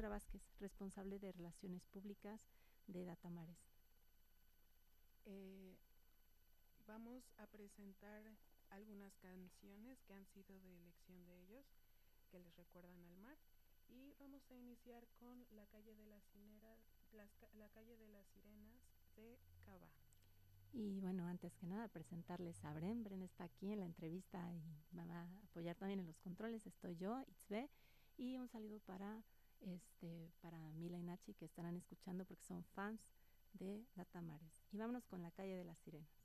Alejandra Vázquez, responsable de Relaciones Públicas de Datamares. Vamos a presentar algunas canciones que han sido de elección de ellos, que les recuerdan al mar. Y vamos a iniciar con La calle de las sirenas de Cava. Y bueno, antes que nada presentarles a Bren. Bren está aquí en la entrevista y me va a apoyar también en los controles. Estoy yo, Itzbe, y un saludo para Mila y Nachi, que estarán escuchando porque son fans de Datamares. Y vámonos con La calle de las sirenas.